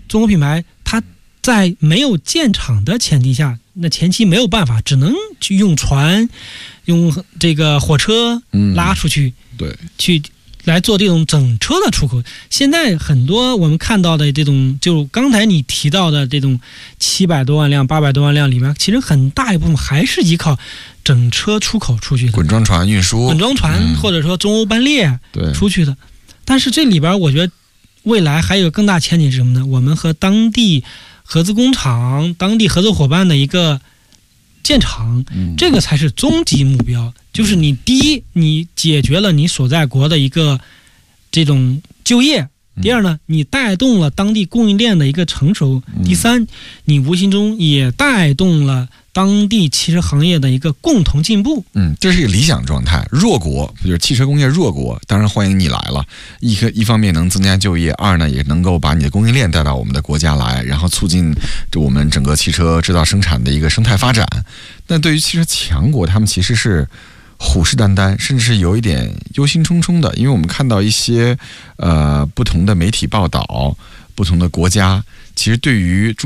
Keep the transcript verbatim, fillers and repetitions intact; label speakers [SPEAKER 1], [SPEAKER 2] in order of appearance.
[SPEAKER 1] 中国品牌它在没有建厂的前提下，那前期没有办法，只能去用船、用这个火车拉出去，
[SPEAKER 2] 嗯、对，
[SPEAKER 1] 去来做这种整车的出口。现在很多我们看到的这种，就刚才你提到的这种七百多万辆、八百多万辆里面，其实很大一部分还是依靠整车出口出去的，
[SPEAKER 2] 滚装船运输，
[SPEAKER 1] 滚装船、嗯、或者说中欧班列出去的。但是这里边我觉得未来还有更大前景是什么呢？我们和当地合资工厂、当地合作伙伴的一个建厂，
[SPEAKER 2] 嗯、
[SPEAKER 1] 这个才是终极目标。就是你第一，你解决了你所在国的一个这种就业；第二呢，你带动了当地供应链的一个成熟；第三，你无形中也带动了当地汽车行业的一个共同进步。
[SPEAKER 2] 嗯，这是一个理想状态。弱国就是汽车工业弱国，当然欢迎你来了。一个一方面能增加就业，二呢也能够把你的供应链带到我们的国家来，然后促进我们整个汽车制造生产的一个生态发展。但对于汽车强国，他们其实是虎视眈眈，甚至是有一点忧心忡忡的，因为我们看到一些呃不同的媒体报道，不同的国家其实对于中